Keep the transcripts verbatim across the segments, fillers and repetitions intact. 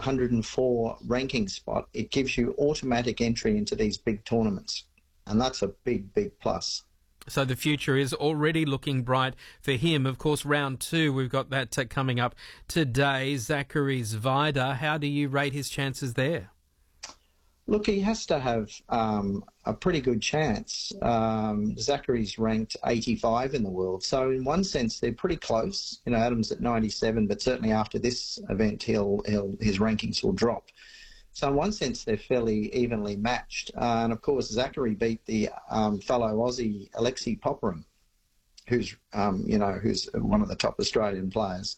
hundred and four ranking spot, it gives you automatic entry into these big tournaments. And that's a big, big plus. So the future is already looking bright for him. Of course, round two, we've got that uh, coming up today. Zachary Zvida, how do you rate his chances there? Look, he has to have um, a pretty good chance. Um, Zachary's ranked eighty-five in the world. So in one sense, they're pretty close. You know, Adam's at ninety-seven, but certainly after this event, he'll, he'll his rankings will drop. So in one sense, they're fairly evenly matched. Uh, and of course, Zachary beat the um, fellow Aussie Alexei Popyrin, who's um, you know who's one of the top Australian players.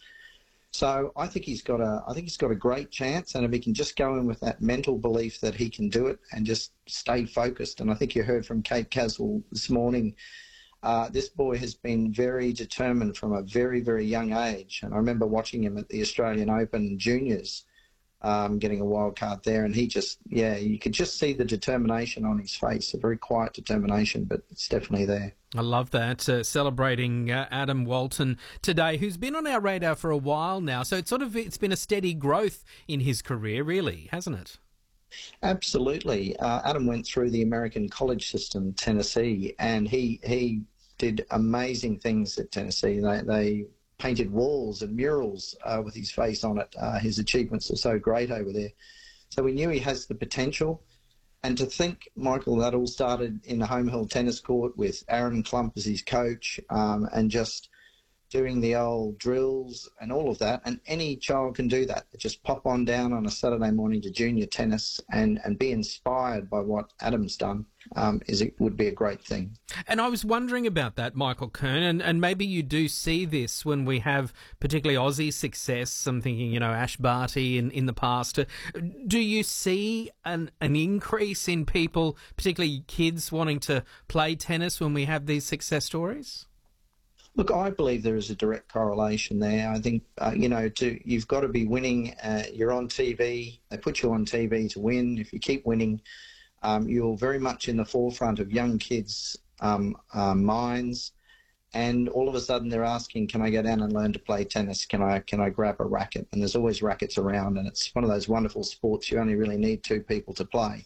So I think he's got a I think he's got a great chance, and if he can just go in with that mental belief that he can do it and just stay focused. And I think you heard from Kate Caswell this morning. Uh, this boy has been very determined from a very, very young age. And I remember watching him at the Australian Open Juniors, um, getting a wild card there, and he just, yeah, you could just see the determination on his face, a very quiet determination, but it's definitely there. I love that. Uh, celebrating uh, Adam Walton today, who's been on our radar for a while now. So it's sort of, it's been a steady growth in his career, really, hasn't it? Absolutely. Uh, Adam went through the American college system, Tennessee, and he he did amazing things at Tennessee. They, they painted walls and murals uh, with his face on it. Uh, his achievements are so great over there. So we knew he has the potential. And to think, Michael, that all started in the home hill tennis court with Aaron Klump as his coach, um, and just doing the old drills and all of that. And any child can do that. Just pop on down on a Saturday morning to junior tennis and, and be inspired by what Adam's done. Um, is it would be a great thing. And I was wondering about that, Michael Kern, and, and maybe you do see this when we have particularly Aussie success. I'm thinking, you know, Ash Barty in, in the past. Do you see an, an increase in people, particularly kids, wanting to play tennis when we have these success stories? Look, I believe there is a direct correlation there. I think, uh, you know, to, you've got to be winning. Uh, you're on T V. They put you on T V to win. If you keep winning, um, you're very much in the forefront of young kids' um, uh, minds. And all of a sudden they're asking, can I go down and learn to play tennis? Can I, can I grab a racket? And there's always rackets around. And it's one of those wonderful sports you only really need two people to play.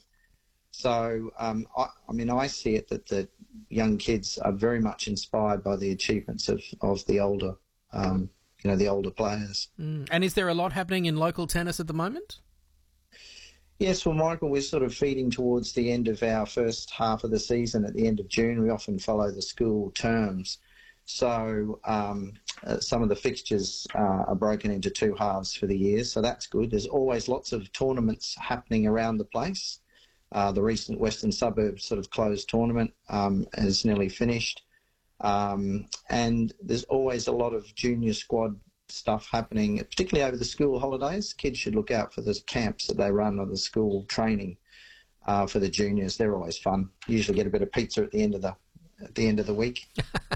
So, um, I, I mean, I see it that the young kids are very much inspired by the achievements of, of the older, um, you know, the older players. Mm. And is there a lot happening in local tennis at the moment? Yes, well, Michael, we're sort of feeding towards the end of our first half of the season at the end of June. We often follow the school terms. So um, uh, some of the fixtures uh, are broken into two halves for the year, so that's good. There's always lots of tournaments happening around the place. Uh, the recent Western Suburbs sort of closed tournament um, is nearly finished. Um, and there's always a lot of junior squad stuff happening, particularly over the school holidays. Kids should look out for the camps that they run or the school training uh, for the juniors. They're always fun. You usually get a bit of pizza at the end of the at the end of the week.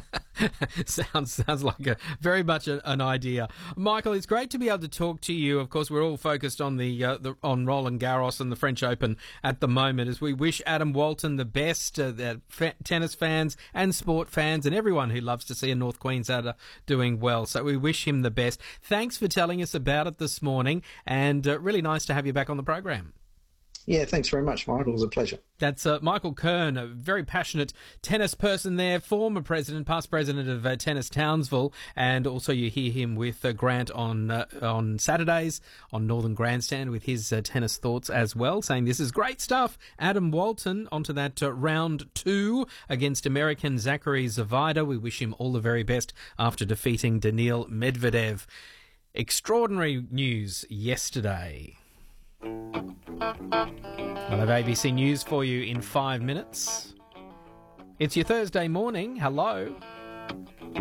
sounds sounds like a very much a, an idea, Michael. It's great to be able to talk to you. Of course, we're all focused on the, uh, the on Roland Garros and the French Open at the moment. As we wish Adam Walton the best, uh, the fa- tennis fans and sport fans and everyone who loves to see a North Queenslander doing well. So we wish him the best. Thanks for telling us about it this morning, and uh, really nice to have you back on the program. Yeah, thanks very much, Michael. It was a pleasure. That's uh, Michael Kern, a very passionate tennis person there, former president, past president of uh, Tennis Townsville, and also you hear him with uh, Grant on uh, on Saturdays on Northern Grandstand with his uh, tennis thoughts as well, saying this is great stuff. Adam Walton onto that uh, round two against American Zachary Zvida. We wish him all the very best after defeating Daniil Medvedev. Extraordinary news yesterday. I'll have A B C News for you in five minutes. It's your Thursday morning. Hello.